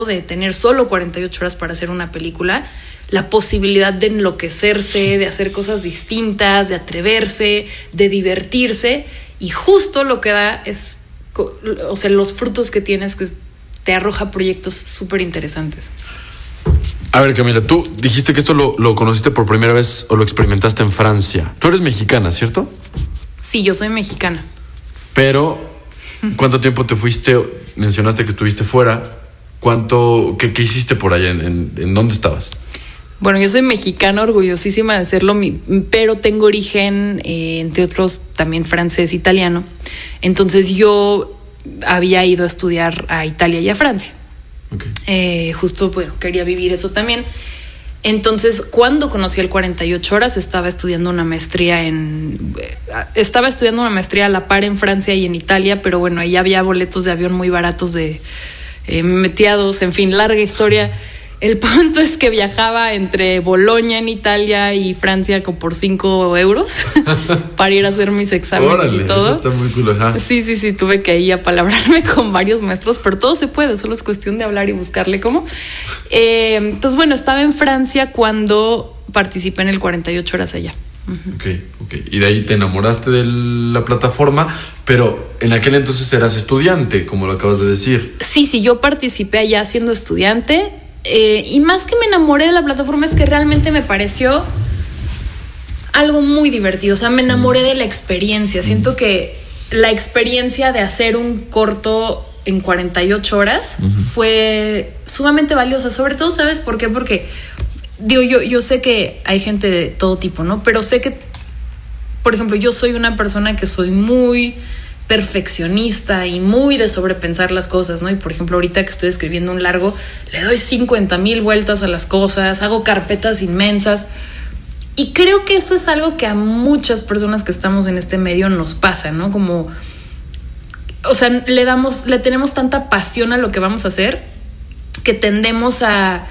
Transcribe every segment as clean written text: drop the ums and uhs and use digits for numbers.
de tener solo 48 horas para hacer una película, la posibilidad de enloquecerse, de hacer cosas distintas, de atreverse, de divertirse, y justo lo que da es, o sea, los frutos que tienes, que te arroja proyectos súper interesantes. A ver, Camila, tú dijiste que esto lo conociste por primera vez o lo experimentaste en Francia. Tú eres mexicana, ¿cierto? Sí, yo soy mexicana. Pero, ¿cuánto tiempo te fuiste? Mencionaste que estuviste fuera. ¿Qué hiciste por allá? ¿En dónde estabas? Bueno, yo soy mexicana, orgullosísima de serlo, pero tengo origen, entre otros, también francés, italiano. Entonces yo había ido a estudiar a Italia y a Francia. Okay. Justo, bueno, quería vivir eso también. Entonces, cuando conocí el 48 horas, estaba estudiando una maestría a la par en Francia y en Italia, pero bueno, ahí había boletos de avión muy baratos me metí a dos, en fin, larga historia. El punto es que viajaba entre Bolonia en Italia y Francia como por 5 euros para ir a hacer mis exámenes. Órale, y todo. Eso está muy cool, ajá. Sí, tuve que ir a apalabrarme con varios maestros, pero todo se puede, solo es cuestión de hablar y buscarle cómo. Entonces, bueno, estaba en Francia cuando participé en el 48 horas allá. Uh-huh. Ok. Y de ahí te enamoraste de la plataforma, pero en aquel entonces eras estudiante, como lo acabas de decir. Sí, yo participé allá siendo estudiante. Y más que me enamoré de la plataforma, es que realmente me pareció algo muy divertido. O sea, me enamoré de la experiencia. Siento que la experiencia de hacer un corto en 48 horas fue sumamente valiosa. Sobre todo, ¿sabes por qué? Porque, digo, yo sé que hay gente de todo tipo, ¿no? Pero sé que, por ejemplo, yo soy una persona que soy muy perfeccionista y muy de sobrepensar las cosas, ¿no? Y por ejemplo, ahorita que estoy escribiendo un largo, le doy 50,000 vueltas a las cosas, hago carpetas inmensas, y creo que eso es algo que a muchas personas que estamos en este medio nos pasa, ¿no? Como, o sea, le tenemos tanta pasión a lo que vamos a hacer que tendemos a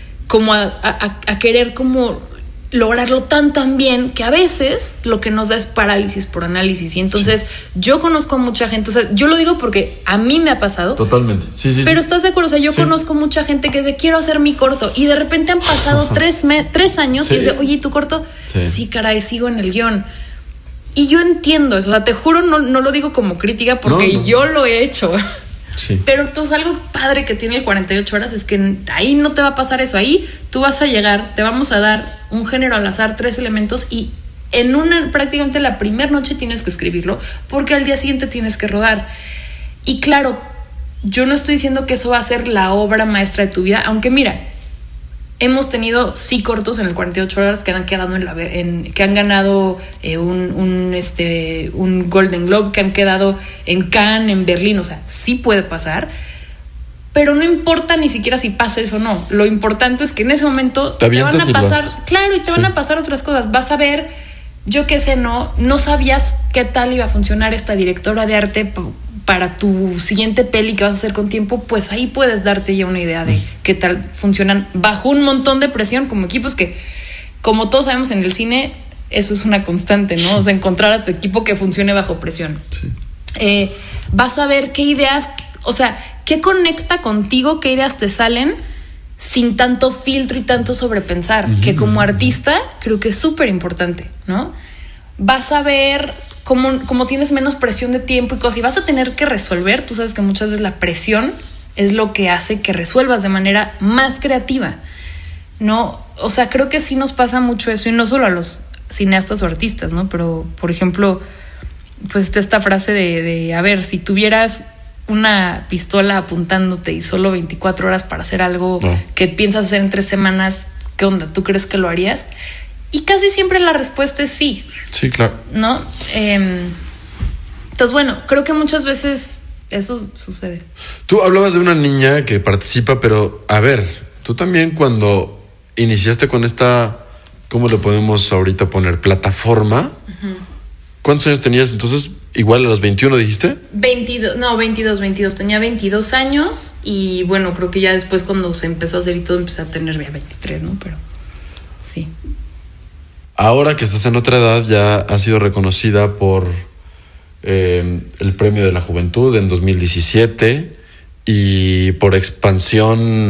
querer como lograrlo tan bien que a veces lo que nos da es parálisis por análisis. Y entonces yo conozco mucha gente, o sea, yo lo digo porque a mí me ha pasado. Totalmente, sí. Pero ¿estás de acuerdo? O sea, yo conozco mucha gente que dice, quiero hacer mi corto, y de repente han pasado 3 años y dice, oye, ¿y tu corto? Sí, caray, sigo en el guión. Y yo entiendo eso, o sea, te juro, no lo digo como crítica porque yo lo he hecho. Sí. Pero entonces algo padre que tiene el 48 horas es que ahí no te va a pasar eso. Ahí tú vas a llegar, te vamos a dar un género al azar, 3 elementos, y en prácticamente la primera noche tienes que escribirlo, porque al día siguiente tienes que rodar. Y claro, yo no estoy diciendo que eso va a ser la obra maestra de tu vida, aunque mira, hemos tenido cortos en el 48 horas que han quedado que han ganado un Golden Globe, que han quedado en Cannes, en Berlín. O sea, sí puede pasar, pero no importa ni siquiera si pasa eso o no. Lo importante es que en ese momento te van a pasar, claro, y te van a pasar otras cosas. Vas a ver, yo qué sé, no sabías qué tal iba a funcionar esta directora de arte para tu siguiente peli que vas a hacer con tiempo. Pues ahí puedes darte ya una idea de qué tal funcionan bajo un montón de presión, como equipos que, como todos sabemos en el cine, eso es una constante, ¿no? O sea, encontrar a tu equipo que funcione bajo presión. Sí. Vas a ver qué ideas, o sea, qué conecta contigo, qué ideas te salen sin tanto filtro y tanto sobrepensar, que como artista creo que es súper importante, ¿no? Vas a ver como tienes menos presión de tiempo y cosas, y vas a tener que resolver. Tú sabes que muchas veces la presión es lo que hace que resuelvas de manera más creativa, ¿no? O sea, creo que sí nos pasa mucho eso, y no solo a los cineastas o artistas, ¿no? Pero, por ejemplo, pues está esta frase de a ver, si tuvieras una pistola apuntándote y solo 24 horas para hacer algo que piensas hacer en 3 semanas, ¿qué onda? ¿Tú crees que lo harías? Y casi siempre la respuesta es sí. Sí, claro. ¿No? Entonces, bueno, creo que muchas veces eso sucede. Tú hablabas de una niña que participa, pero a ver, tú también cuando iniciaste con esta, ¿cómo le podemos ahorita poner? Plataforma. ¿Cuántos años tenías entonces? Igual a los 21, ¿dijiste? 22. Tenía 22 años y bueno, creo que ya después cuando se empezó a hacer y todo, empecé a tener ya 23, ¿no? Pero sí. Ahora que estás en otra edad, ya has sido reconocida por el Premio de la Juventud en 2017 y por expansión